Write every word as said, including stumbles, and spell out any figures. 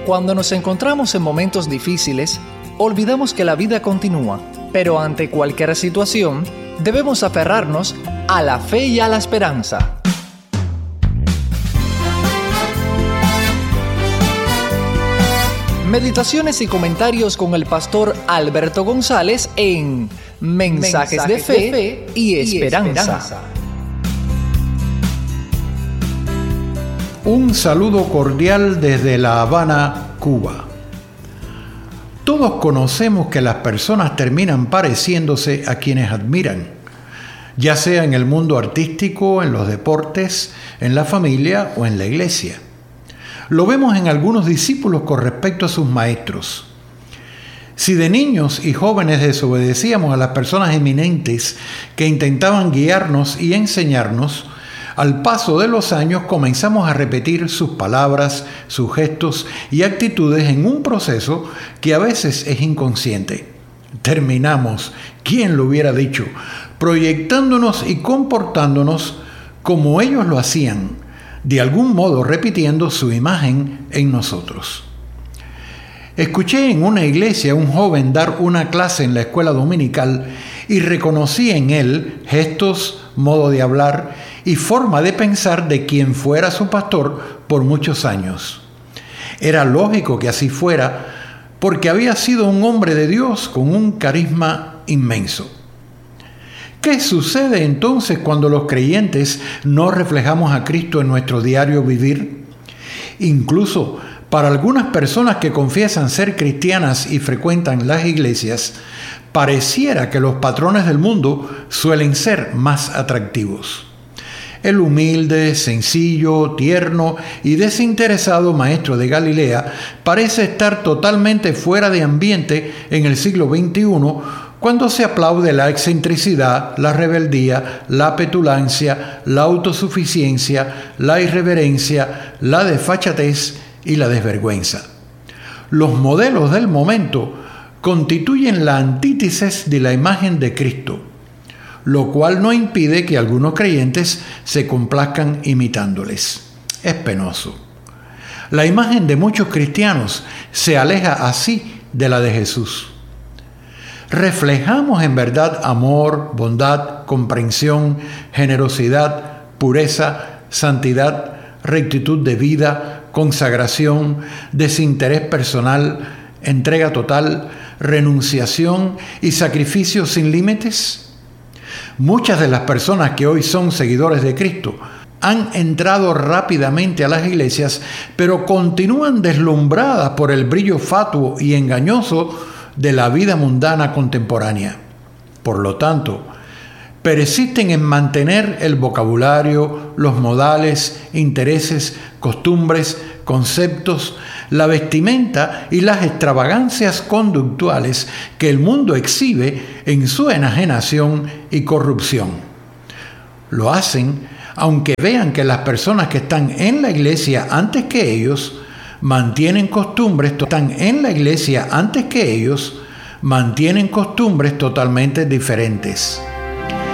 Cuando nos encontramos en momentos difíciles, olvidamos que la vida continúa, pero ante cualquier situación, debemos aferrarnos a la fe y a la esperanza. Meditaciones y comentarios con el pastor Alberto González en Mensajes, Mensajes de, fe de Fe y Esperanza. y Esperanza. Un saludo cordial desde La Habana, Cuba. Todos conocemos que las personas terminan pareciéndose a quienes admiran, ya sea en el mundo artístico, en los deportes, en la familia o en la iglesia. Lo vemos en algunos discípulos con respecto a sus maestros. Si de niños y jóvenes desobedecíamos a las personas eminentes que intentaban guiarnos y enseñarnos, al paso de los años comenzamos a repetir sus palabras, sus gestos y actitudes en un proceso que a veces es inconsciente. Terminamos, ¿quién lo hubiera dicho?, proyectándonos y comportándonos como ellos lo hacían, de algún modo repitiendo su imagen en nosotros. Escuché en una iglesia a un joven dar una clase en la escuela dominical y reconocí en él gestos, modo de hablar y forma de pensar de quien fuera su pastor por muchos años. Era lógico que así fuera, porque había sido un hombre de Dios con un carisma inmenso. ¿Qué sucede entonces cuando los creyentes no reflejamos a Cristo en nuestro diario vivir? Incluso para algunas personas que confiesan ser cristianas y frecuentan las iglesias, pareciera que los patrones del mundo suelen ser más atractivos. El humilde, sencillo, tierno y desinteresado maestro de Galilea parece estar totalmente fuera de ambiente en el siglo veintiuno, cuando se aplaude la excentricidad, la rebeldía, la petulancia, la autosuficiencia, la irreverencia, la desfachatez y la desvergüenza. Los modelos del momento constituyen la antítesis de la imagen de Cristo, lo cual no impide que algunos creyentes se complazcan imitándoles. Es penoso. La imagen de muchos cristianos se aleja así de la de Jesús. ¿Reflejamos en verdad amor, bondad, comprensión, generosidad, pureza, santidad, rectitud de vida, consagración, desinterés personal, entrega total, renunciación y sacrificio sin límites? Muchas de las personas que hoy son seguidores de Cristo han entrado rápidamente a las iglesias, pero continúan deslumbradas por el brillo fatuo y engañoso de la vida mundana contemporánea. Por lo tanto, persisten en mantener el vocabulario, los modales, intereses, costumbres, conceptos, la vestimenta y las extravagancias conductuales que el mundo exhibe en su enajenación y corrupción. Lo hacen aunque vean que las personas que están en la iglesia antes que ellos mantienen costumbres, están en la iglesia antes que ellos, mantienen costumbres totalmente diferentes.